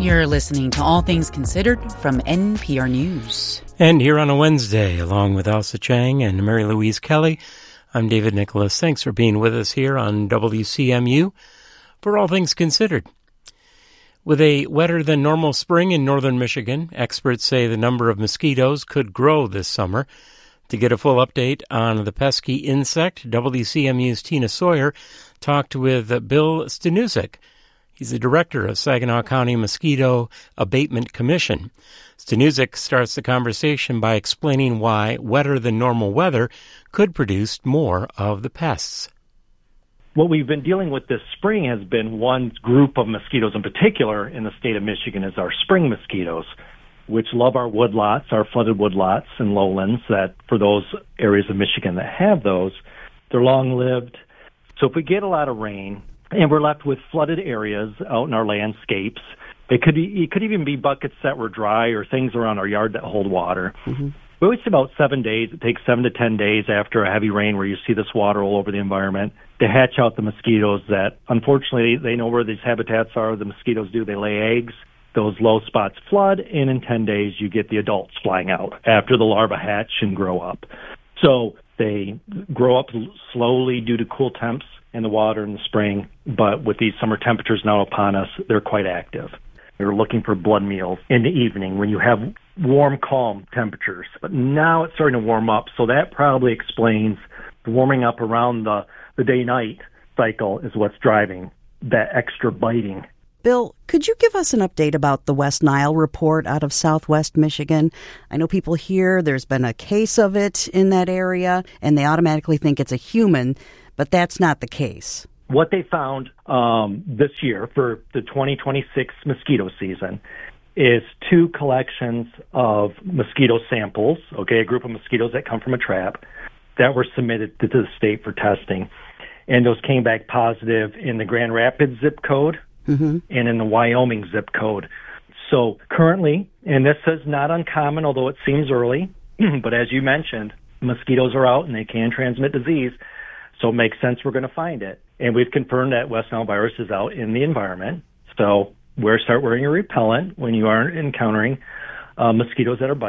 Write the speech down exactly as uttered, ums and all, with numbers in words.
You're listening to All Things Considered from N P R News. And here on a Wednesday, along with Elsa Chang and Mary Louise Kelly, I'm David Nicholas. Thanks for being with us here on W C M U for All Things Considered. With a wetter-than-normal spring in northern Michigan, experts say the number of mosquitoes could grow this summer. To get a full update on the pesky insect, W C M U's Tina Sawyer talked with Bill Stanusik. He's the director of Saginaw County Mosquito Abatement Commission. Stanusik starts the conversation by explaining why wetter-than-normal weather could produce more of the pests. What we've been dealing with this spring has been one group of mosquitoes in particular in the state of Michigan is our spring mosquitoes, which love our woodlots, our flooded woodlots and lowlands. That for those areas of Michigan that have those, they're long-lived. So if we get a lot of rain and we're left with flooded areas out in our landscapes, it could be, it could even be buckets that were dry or things around our yard that hold water. Mm-hmm. We always say about seven days. It takes seven to ten days after a heavy rain where you see this water all over the environment to hatch out the mosquitoes that, unfortunately, they know where these habitats are. The mosquitoes do. They lay eggs. Those low spots flood, and in ten days you get the adults flying out after the larvae hatch and grow up. So they grow up slowly due to cool temps and the water in the spring, but with these summer temperatures now upon us, they're quite active. They're looking for blood meals in the evening when you have warm, calm temperatures. But now it's starting to warm up, so that probably explains the warming up around the, the day-night cycle is what's driving that extra biting. Bill, could you give us an update about the West Nile report out of southwest Michigan? I know people hear there's been a case of it in that area, and they automatically think it's a human, but that's not the case. What they found um, this year for the twenty twenty-six mosquito season is two collections of mosquito samples, okay, a group of mosquitoes that come from a trap that were submitted to the state for testing. And those came back positive in the Grand Rapids zip code mm-hmm. and in the Wyoming zip code. So currently, and this is not uncommon, although it seems early, but as you mentioned, mosquitoes are out and they can transmit disease. So it makes sense we're going to find it. And we've confirmed that West Nile virus is out in the environment. So wear, start wearing a repellent when you are encountering uh, mosquitoes that are biting.